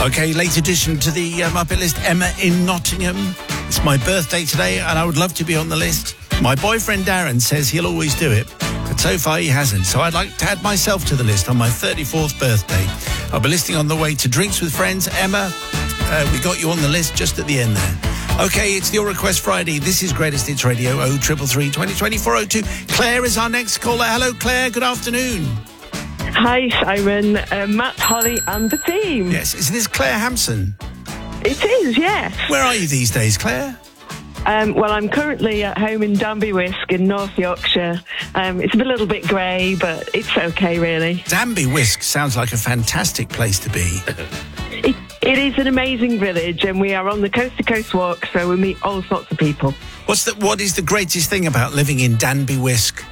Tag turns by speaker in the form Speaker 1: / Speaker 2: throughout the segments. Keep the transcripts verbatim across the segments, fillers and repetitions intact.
Speaker 1: Okay, late addition to the uh, Muppet List, Emma in Nottingham. It's my birthday today, and I would love to be on the list. My boyfriend Darren says he'll always do it, but so far he hasn't. So I'd like to add myself to the list on my thirty-fourth birthday. I'll be listing on the way to Drinks with Friends. Emma, uh, we got you on the list just at the end there. Okay, it's the Your Request Friday. This is Greatest Hits Radio, oh triple three, twenty twenty, four oh two. Claire is our next caller. Hello, Claire. Good afternoon.
Speaker 2: Hi, Simon, uh, Matt, Holly and the team.
Speaker 1: Yes, is this Claire Hampson?
Speaker 2: It is, yes.
Speaker 1: Where are you these days, Claire?
Speaker 2: Um, well, I'm currently at home in Danby Wisk in North Yorkshire. Um, it's a little bit grey, but it's okay, really.
Speaker 1: Danby Wisk sounds like a fantastic place to be.
Speaker 2: It, it is an amazing village, and we are on the coast-to-coast walk, so we meet all sorts of people.
Speaker 1: What's the, what is the greatest thing about living in Danby Wisk?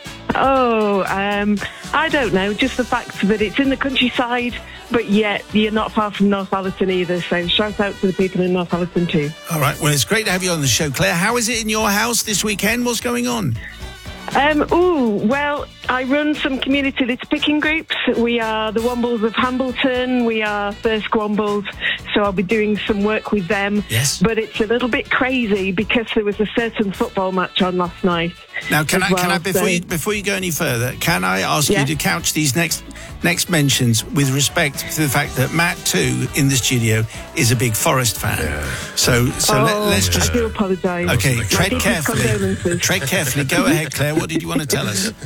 Speaker 2: Oh, um, I don't know, just the fact that it's in the countryside, but yet you're not far from Northallerton either, so shout out to the people in Northallerton too.
Speaker 1: All right, well, it's great to have you on the show, Claire. How is it in your house this weekend? What's going on?
Speaker 2: Um, ooh, well, I run some community litter picking groups. We are the Wombles of Hambleton. We are First Wombles, so I'll be doing some work with them.
Speaker 1: Yes.
Speaker 2: But it's a little bit crazy because there was a certain football match on last night.
Speaker 1: Now, can I,
Speaker 2: well,
Speaker 1: can I before
Speaker 2: so...
Speaker 1: you before you go any further, can I ask
Speaker 2: yeah.
Speaker 1: you to couch these next next mentions with respect to the fact that Matt too in the studio is a big Forest fan. Yeah. So so
Speaker 2: oh,
Speaker 1: let, let's just.
Speaker 2: I do apologise.
Speaker 1: Okay,
Speaker 2: My
Speaker 1: tread
Speaker 2: deepest
Speaker 1: carefully.
Speaker 2: condolences.
Speaker 1: Tread carefully. Go ahead, Claire. What did you want to tell us?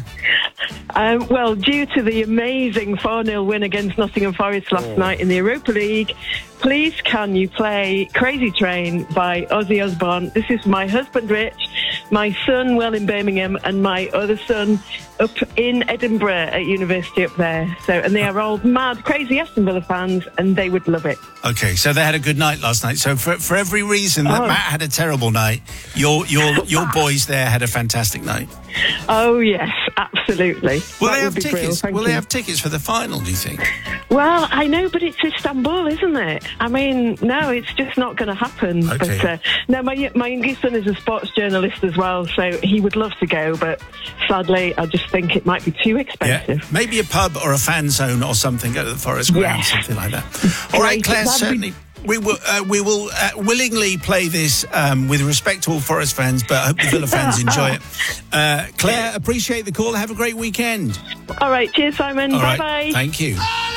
Speaker 2: Um, well, due to the amazing four nil win against Nottingham Forest last oh. night in the Europa League, please can you play Crazy Train by Ozzy Osbourne? This is my husband Rich, my son Will in Birmingham, and my other son up in Edinburgh at university up there. So, and they are all mad, crazy Aston Villa fans, and they would love it.
Speaker 1: Okay, so they had a good night last night. So for for every reason that oh. Matt had a terrible night, your your your boys there had a fantastic night.
Speaker 2: Oh yes, absolutely.
Speaker 1: Will
Speaker 2: that
Speaker 1: they have tickets? Will
Speaker 2: you.
Speaker 1: they have tickets for the final, do you think?
Speaker 2: Well, I know, but it's Istanbul, isn't it? I mean, no, it's just not going to happen.
Speaker 1: Okay.
Speaker 2: But uh, no, my my youngest son is a sports journalist as well, so he would love to go, but sadly, I just think it might be too expensive.
Speaker 1: Yeah. Maybe a pub or a fan zone or something at the Forest Ground,
Speaker 2: yeah.
Speaker 1: something like that. All right, Claire, certainly. Be- We will uh, we will uh, willingly play this um, with respect to all Forest fans, but I hope the Villa fans enjoy it. Uh, Claire, appreciate the call. Have a great weekend.
Speaker 2: All right, cheers, Simon.
Speaker 1: All
Speaker 2: Bye-bye.
Speaker 1: Right. Thank you.